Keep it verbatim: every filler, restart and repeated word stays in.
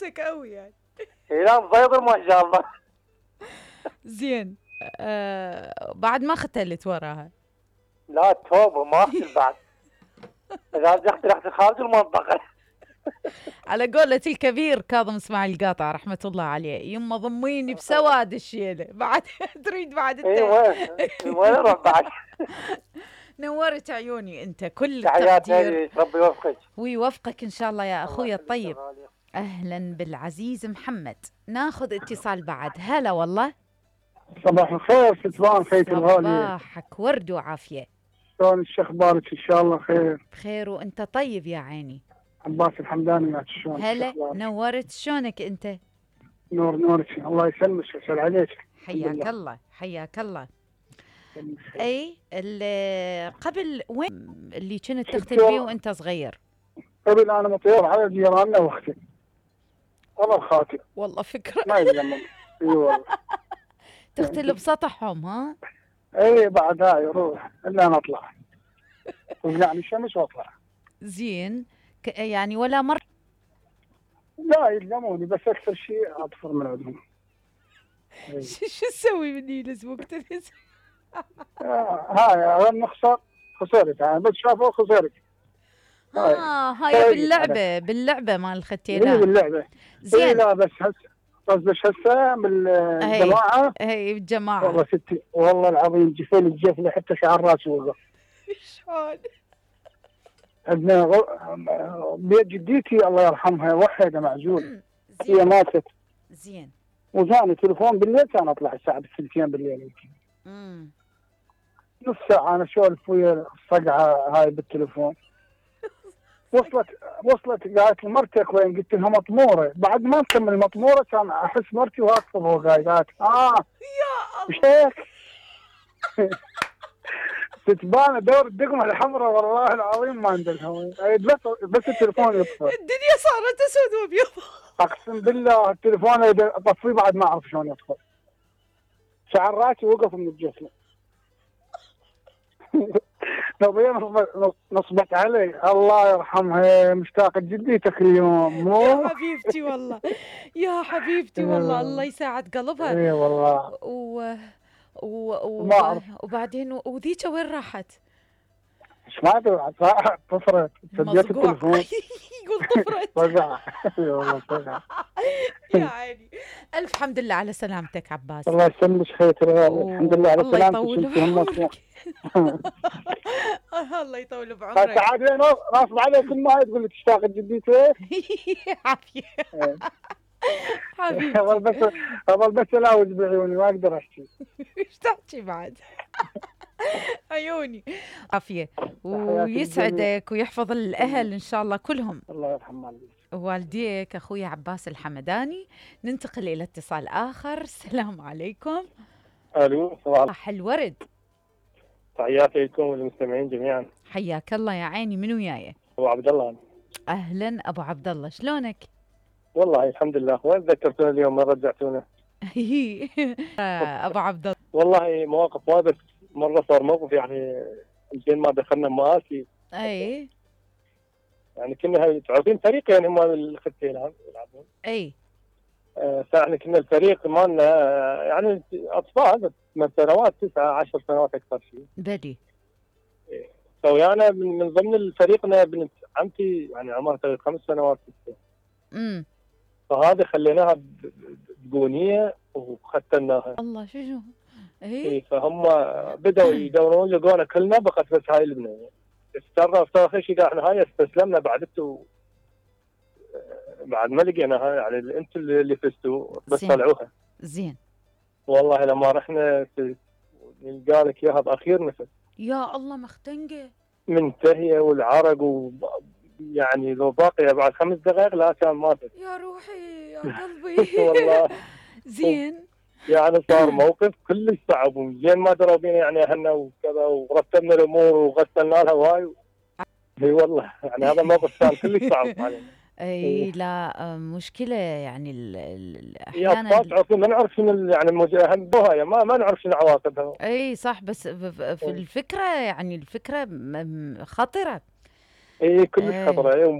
نفسك قوي يعني. اي لا مصيبر ما شاء الله. زين. آه بعد ما ختلت وراها؟ لا توبه ما اختل بعد. لازم اختل اختل خارج المنطقه. على قولة الكبير كاظم اسماعيل القاطع رحمة الله عليه، يما ضميني بسواد الشيلة بعد. تريد بعد اي التاني؟ وين وين اروح بعد. نورت عيوني انت، كل تحيات التقدير لي ربي يوفقك. ويوفقك ان شاء الله يا اخوي الله يخليك يا الطيب. غالية. اهلا بالعزيز محمد. ناخذ اتصال بعد. هلا والله. صباح الخير ستوان خيتي الغالية. صباحك ورد وعافية. شلون الشيخ اخبارك؟ ان شاء الله خير. بخير وانت طيب يا عيني. عباس الحمداني معك شلون؟ هلا نورت، شلونك انت؟ نور نورك الله يسلمك ويسهل عليك. حياك الله حياك الله. اي اللي قبل وين اللي كنت تختل فيه وانت صغير؟ قبل انا مطير على جيراننا واختي. والله خاطئ. والله فكرة. ما يلزم. اي والله. تختل بسطحهم ها؟ اي بعد هاي روح الا انا اطلع. يعني الشمس واطلع. زين. ك- يعني ولا مرة؟ لا يلزموني بس اكثر شيء اطفر من عندهم. شو شو تسوي مني لازمك تنس؟ آه هاي نخسر خسرت يعني بس شافوا خسرت. اه هاي باللعبة باللعبة مال هي الختيلات. باللعبة. إيه زين. لا بس هسه بس بس هسه بالجماعة. هي بالجماعة. والله ستي والله العظيم جفل الجفلة حتى شعر راسي وقف. شلون؟ عندنا غ- بيت جدتي الله يرحمها وحدة معزول. هي زين ماتت زين. وجاني تليفون بالليل كان اطلع الساعة بالثلثين بالليل يمكن. امم نص ساعة انا اسولف ويا الصقعة هاي بالتليفون. وصلت وصلت قالت لي مرتك وين؟ قلت لها مطمورة. بعد ما نكمل مطمورة كان احس مرتي واقفة فوق هاي قالت اه يا ايش هيك؟ تتبان دور الدقمة الحمراء والله العظيم ما عندها بس بس التليفون يطفى. الدنيا صارت اسود وابيض. اقسم بالله التليفون إذا اطفيه بعد ما اعرف شلون يطفى. شعر راسي وقف من الجسم. نظير نصبت علي الله يرحمها مشتاقة جديتك اليوم مو؟ يا حبيبتي والله يا حبيبتي والله الله يساعد قلبها. اي والله. و... و... و... ما أعرف. وبعدين وذيك وين راحت؟ ايش ما ادري طفرت سديت مصقوع. التليفون. يقول طفرت. صقع. اي والله صقع. يا عيني. الف حمد لله على سلامتك عباس. الله يسلمك خير الغالي الحمد لله على الله سلامتك. يطول انت همك. بعمرك. الله يطول بعمرك. ساعات ناصب عليك كل ما تقول لي تشتاق جديتك. عافية حبيبي. اظل بس اظل بس الاوز بعيوني ما اقدر احكي. ايش تحكي بعد؟ عيوني. عافية ويسعدك ويحفظ الأهل إن شاء الله كلهم. الله يرحم والديك. والديك أخوي عباس الحمداني. ننتقل إلى اتصال آخر. السلام عليكم. الو صباح الورد. تحياتي لكم والمستمعين جميعا. حياك الله يا عيني. من وياي؟ ابو عبد الله. أهلا أبو عبد الله، شلونك؟ والله الحمد لله. وين ذكرتونا اليوم ما رجعتونا؟ أبو عبد الله والله مواقف وايد. مرة صار موقف يعني يمكن ما دخلنا مآسي. أي يعني كنا تعرفين فريق يعني هم الختيلان يلعبون. أي آه فاحنا كنا الفريق مالنا آه يعني اطفال من سنوات تسعة عشر سنوات اكثر شيء. بدي. فويانا من, من ضمن فريقنا بنت عمتي يعني عمرها تقريبا خمس سنوات ستة. امم فهذه خليناها بقونيه وختناها. الله شو شو اي اي فهم بدأوا يدورون لقونا كلنا بقت بس هاي البنيه. استر افتخر شيء احنا هاي استسلمنا بعد انتوا بعد ما لقيناها يعني انتوا اللي فزتوا بس زين. طلعوها. زين. والله لما رحنا نلقى لك اياها باخير نفس. يا الله مختنقه منتهيه والعرق و يعني لو باقيه بعد خمس دقائق لا كان ماتت. يا روحي يا قلبي. والله زين. يعني صار موقف كلش صعب وزين ما دروا بينا يعني اهلنا وكذا ورتبنا الامور وغسلنا لها واي. اي والله يعني هذا الموقف كان كلش صعب علينا. اي لا مشكله يعني ال ال يا احيانا تعرفون ما نعرف شنو يعني المواجهه ما ما نعرف شنو عواقبها. اي صح بس في الفكره يعني الفكره خطره. اي كلش خطره.